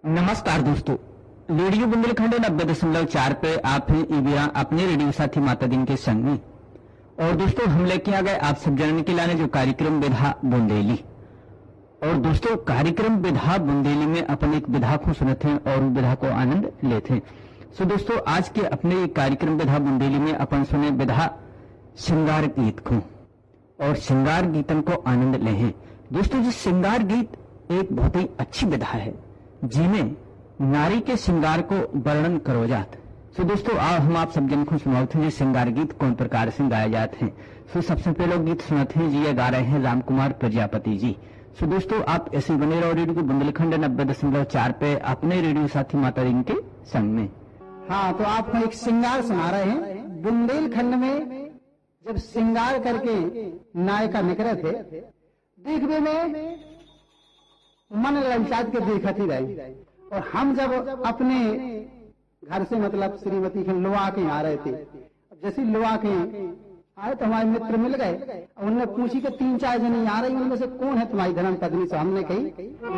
नमस्कार दोस्तों, रेडियो बुंदेलखंड 90.4 पे आप हैं ईबिया अपने रेडियो साथी माता दिन के संग में। और दोस्तों हम लेके आ गए आप सब जानने के लिए जो कार्यक्रम विधा बुंदेली। और दोस्तों कार्यक्रम विधा बुंदेली में अपन एक विधा को सुनते हैं और विधा को आनंद लेते हैं। सो दोस्तों आज के अपने कार्यक्रम विधा बुंदेली में अपन सुने विधा श्रृंगार गीत को और श्रृंगार गीतन को आनंद ले हैं। दोस्तों जी श्रृंगार गीत एक बहुत ही अच्छी विधा है जिनमें नारी के श्रृंगार को वर्णन करो जात। सो दोस्तों आज हम आप सब जन को सुनाते हैं श्रृंगार गीत कौन प्रकार से गाए जाते हैं। सो सबसे पहले गीत सुनाते हैं जी, ये गा रहे हैं राम कुमार प्रजापति जी। सो दोस्तों आप ऐसे बने रहो रेडियो बुंदेलखंड 90.4 पे अपने रेडियो साथी माता दिन के संग में। हाँ, तो आपको एक श्रृंगार सुना रहे हैं। बुंदेलखंड में जब श्रृंगार करके नायिका निकले थे, देखने में मन ललचात के देखती रही। और हम जब अपने घर से मतलब श्रीमती के लुआ के आ रहे थे, जैसे लुआ के आए तो हमारे मित्र मिल गए। उनने पूछी कि 3-4 जने आ रही, उनमें से कौन है तुम्हारी धर्म पत्नी? से हमने कही